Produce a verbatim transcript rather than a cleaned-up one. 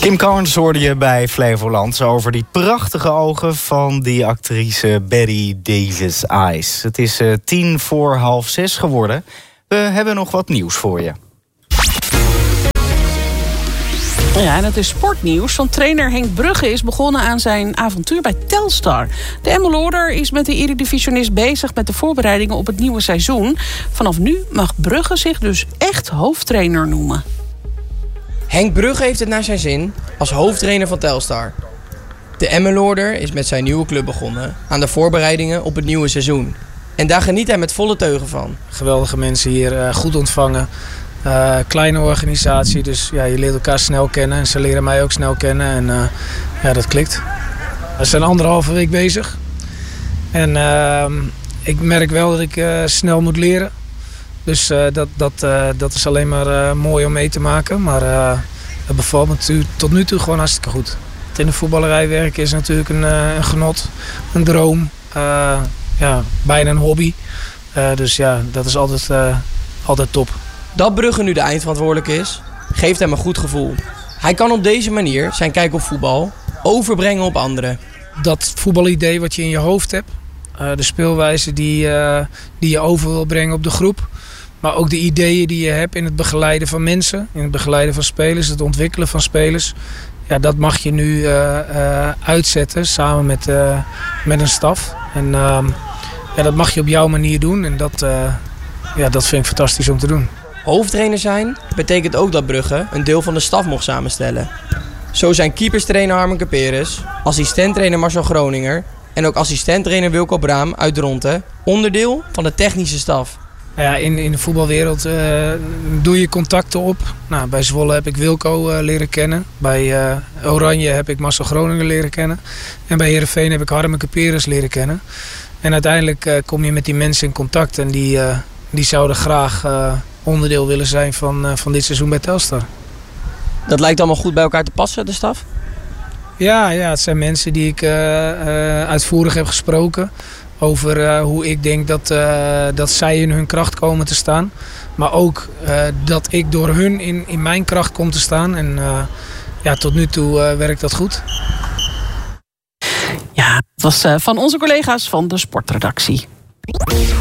Kim Carnes hoorde je bij Flevoland over die prachtige ogen van die actrice Bette Davis Eyes. Het is uh, tien voor half zes geworden. We hebben nog wat nieuws voor je. Ja, en het is sportnieuws. Want trainer Henk Brugge is begonnen aan zijn avontuur bij Telstar. De Emmeloorder is met de eredivisionist bezig met de voorbereidingen op het nieuwe seizoen. Vanaf nu mag Brugge zich dus echt hoofdtrainer noemen. Henk Brugge heeft het naar zijn zin als hoofdtrainer van Telstar. De Emmeloorder is met zijn nieuwe club begonnen aan de voorbereidingen op het nieuwe seizoen. En daar geniet hij met volle teugen van. Geweldige mensen hier, uh, goed ontvangen. Uh, kleine organisatie, dus ja, je leert elkaar snel kennen en ze leren mij ook snel kennen en uh, ja, dat klikt. We zijn anderhalve week bezig en uh, ik merk wel dat ik uh, snel moet leren. Dus uh, dat, dat, uh, dat is alleen maar uh, mooi om mee te maken, maar uh, het bevalt me tu- tot nu toe gewoon hartstikke goed. In de voetballerij werken is natuurlijk een, uh, een genot, een droom, uh, ja, bijna een hobby. Uh, dus ja, dat is altijd, uh, altijd top. Dat Brugge nu de eindverantwoordelijke is, geeft hem een goed gevoel. Hij kan op deze manier zijn kijk op voetbal overbrengen op anderen. Dat voetbalidee wat je in je hoofd hebt, uh, de speelwijze die, uh, die je over wil brengen op de groep, maar ook de ideeën die je hebt in het begeleiden van mensen, in het begeleiden van spelers, het ontwikkelen van spelers. Ja, dat mag je nu uh, uh, uitzetten samen met, uh, met een staf. En uh, ja, dat mag je op jouw manier doen en dat, uh, ja, dat vind ik fantastisch om te doen. Hoofdtrainer zijn betekent ook dat Brugge een deel van de staf mocht samenstellen. Zo zijn keeperstrainer Harmen Caperes, assistenttrainer Marcel Groninger en ook assistenttrainer Wilco Braam uit Dronten onderdeel van de technische staf. Ja, in, in de voetbalwereld uh, doe je contacten op. Nou, bij Zwolle heb ik Wilco uh, leren kennen. Bij uh, Oranje heb ik Marcel Groninger leren kennen. En bij Heerenveen heb ik Harmen Caperes leren kennen. En uiteindelijk uh, kom je met die mensen in contact en die, uh, die zouden graag uh, onderdeel willen zijn van, uh, van dit seizoen bij Telstar. Dat lijkt allemaal goed bij elkaar te passen, de staf? Ja, ja, het zijn mensen die ik uh, uh, uitvoerig heb gesproken over uh, hoe ik denk dat, uh, dat zij in hun kracht komen te staan. Maar ook uh, dat ik door hun in, in mijn kracht kom te staan. En uh, ja, tot nu toe uh, werkt dat goed. Ja, het was uh, van onze collega's van de sportredactie.